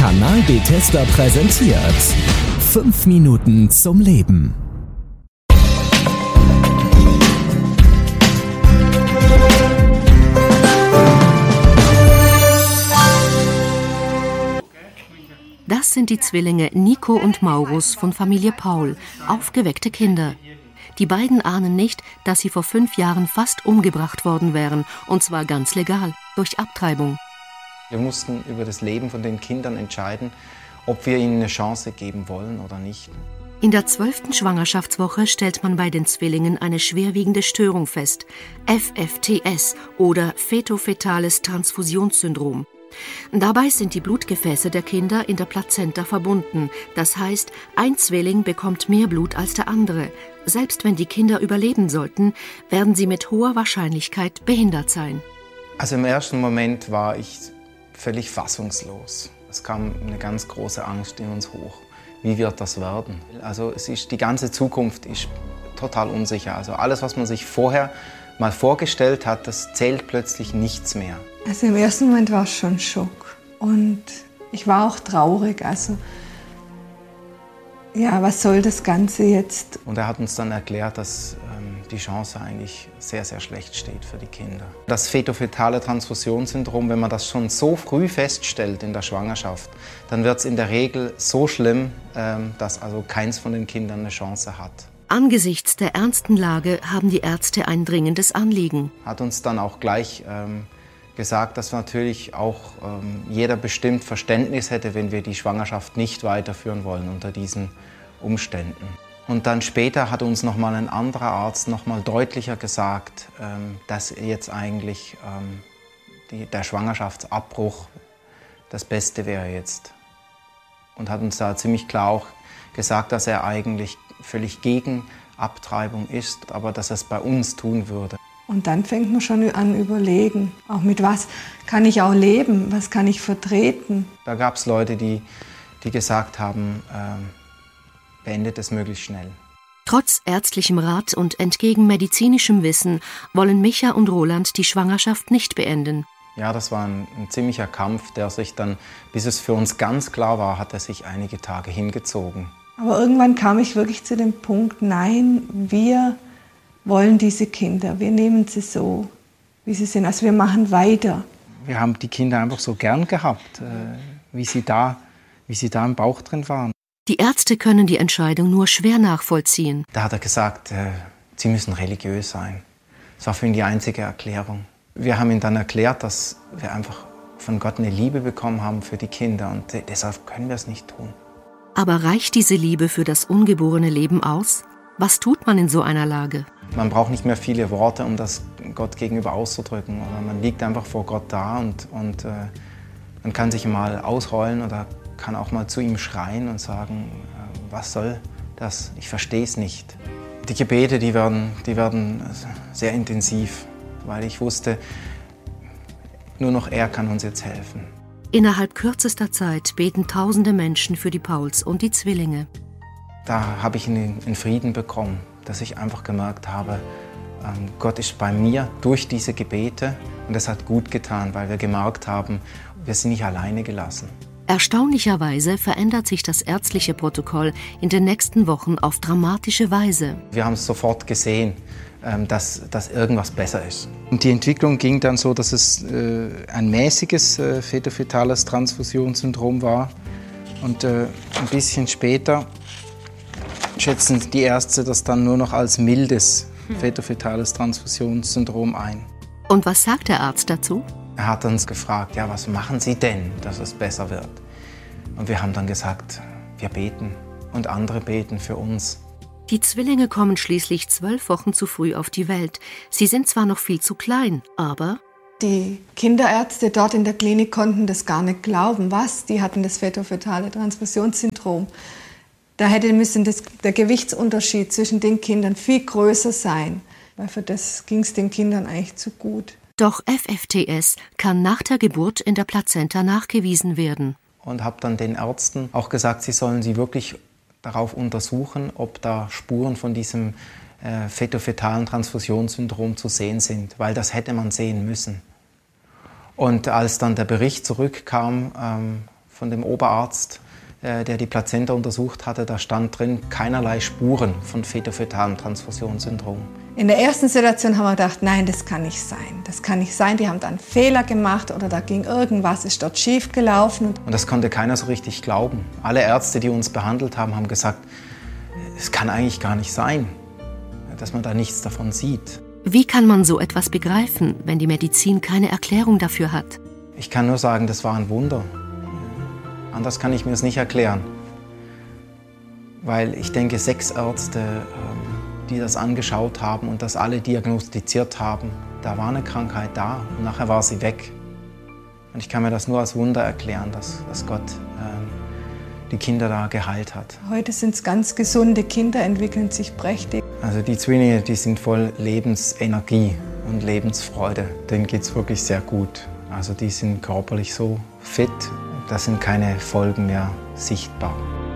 Kanal Bethesda präsentiert 5 Minuten zum Leben. Das sind die Zwillinge Nico und Maurus von Familie Paul, aufgeweckte Kinder. Die beiden ahnen nicht, dass sie vor 5 Jahren fast umgebracht worden wären, und zwar ganz legal, durch Abtreibung. Wir mussten über das Leben von den Kindern entscheiden, ob wir ihnen eine Chance geben wollen oder nicht. In der 12. Schwangerschaftswoche stellt man bei den Zwillingen eine schwerwiegende Störung fest, FFTS oder Fetofetales Transfusionssyndrom. Dabei sind die Blutgefäße der Kinder in der Plazenta verbunden. Das heißt, ein Zwilling bekommt mehr Blut als der andere. Selbst wenn die Kinder überleben sollten, werden sie mit hoher Wahrscheinlichkeit behindert sein. Also im ersten Moment war ich völlig fassungslos. Es kam eine ganz große Angst in uns hoch. Wie wird das werden? Also die ganze Zukunft ist total unsicher. Also alles, was man sich vorher mal vorgestellt hat, das zählt plötzlich nichts mehr. Also im ersten Moment war es schon Schock und ich war auch traurig. Also ja, was soll das Ganze jetzt? Und er hat uns dann erklärt, dass die Chance eigentlich sehr, sehr schlecht steht für die Kinder. Das fetofetale Transfusionssyndrom, wenn man das schon so früh feststellt in der Schwangerschaft, dann wird es in der Regel so schlimm, dass also keins von den Kindern eine Chance hat. Angesichts der ernsten Lage haben die Ärzte ein dringendes Anliegen. Hat uns dann auch gleich gesagt, dass natürlich auch jeder bestimmt Verständnis hätte, wenn wir die Schwangerschaft nicht weiterführen wollen unter diesen Umständen. Und dann später hat uns nochmal ein anderer Arzt nochmal deutlicher gesagt, dass jetzt eigentlich der Schwangerschaftsabbruch das Beste wäre jetzt. Und hat uns da ziemlich klar auch gesagt, dass er eigentlich völlig gegen Abtreibung ist, aber dass er es bei uns tun würde. Und dann fängt man schon an überlegen, auch mit was kann ich auch leben, was kann ich vertreten. Da gab es Leute, die gesagt haben, beendet es möglichst schnell. Trotz ärztlichem Rat und entgegen medizinischem Wissen wollen Micha und Roland die Schwangerschaft nicht beenden. Ja, das war ein ziemlicher Kampf, der sich dann, bis es für uns ganz klar war, hat er sich einige Tage hingezogen. Aber irgendwann kam ich wirklich zu dem Punkt, nein, wir wollen diese Kinder, wir nehmen sie so, wie sie sind, also wir machen weiter. Wir haben die Kinder einfach so gern gehabt, wie sie da im Bauch drin waren. Die Ärzte können die Entscheidung nur schwer nachvollziehen. Da hat er gesagt, sie müssen religiös sein. Das war für ihn die einzige Erklärung. Wir haben ihm dann erklärt, dass wir einfach von Gott eine Liebe bekommen haben für die Kinder und deshalb können wir es nicht tun. Aber reicht diese Liebe für das ungeborene Leben aus? Was tut man in so einer Lage? Man braucht nicht mehr viele Worte, um das Gott gegenüber auszudrücken. Oder man liegt einfach vor Gott da und man kann sich mal ausheulen oder kann auch mal zu ihm schreien und sagen, was soll das? Ich verstehe es nicht. Die Gebete, die werden sehr intensiv, weil ich wusste, nur noch er kann uns jetzt helfen. Innerhalb kürzester Zeit beten tausende Menschen für die Pauls und die Zwillinge. Da habe ich einen Frieden bekommen, dass ich einfach gemerkt habe, Gott ist bei mir durch diese Gebete und das hat gut getan, weil wir gemerkt haben, wir sind nicht alleine gelassen. Erstaunlicherweise verändert sich das ärztliche Protokoll in den nächsten Wochen auf dramatische Weise. Wir haben es sofort gesehen, dass irgendwas besser ist. Und die Entwicklung ging dann so, dass es ein mäßiges fetofetales Transfusionssyndrom war. Und ein bisschen später schätzen die Ärzte das dann nur noch als mildes fetofetales Transfusionssyndrom ein. Und was sagt der Arzt dazu? Er hat uns gefragt, ja, was machen Sie denn, dass es besser wird? Und wir haben dann gesagt, wir beten und andere beten für uns. Die Zwillinge kommen schließlich 12 Wochen zu früh auf die Welt. Sie sind zwar noch viel zu klein, aber... Die Kinderärzte dort in der Klinik konnten das gar nicht glauben. Was? Die hatten das fetofetale Transfusionssyndrom. Da hätte der Gewichtsunterschied zwischen den Kindern viel größer sein, weil für das ging es den Kindern eigentlich zu gut. Doch FFTS kann nach der Geburt in der Plazenta nachgewiesen werden. Und habe dann den Ärzten auch gesagt, sie sollen sie wirklich darauf untersuchen, ob da Spuren von diesem fetofetalen Transfusionssyndrom zu sehen sind, weil das hätte man sehen müssen. Und als dann der Bericht zurückkam von dem Oberarzt, der die Plazenta untersucht hatte. Da stand drin keinerlei Spuren von fetofetalem Transfusionssyndrom. In der ersten Situation haben wir gedacht, nein, das kann nicht sein. Das kann nicht sein, die haben da einen Fehler gemacht oder da ging irgendwas, ist dort schief gelaufen. Und das konnte keiner so richtig glauben. Alle Ärzte, die uns behandelt haben, haben gesagt, es kann eigentlich gar nicht sein, dass man da nichts davon sieht. Wie kann man so etwas begreifen, wenn die Medizin keine Erklärung dafür hat? Ich kann nur sagen, das war ein Wunder. Anders kann ich mir es nicht erklären. Weil ich denke, 6 Ärzte, die das angeschaut haben und das alle diagnostiziert haben, da war eine Krankheit da und nachher war sie weg. Und ich kann mir das nur als Wunder erklären, dass Gott die Kinder da geheilt hat. Heute sind es ganz gesunde Kinder, entwickeln sich prächtig. Also die Zwillinge, die sind voll Lebensenergie und Lebensfreude. Denen geht es wirklich sehr gut. Also die sind körperlich so fit, da sind keine Folgen mehr sichtbar.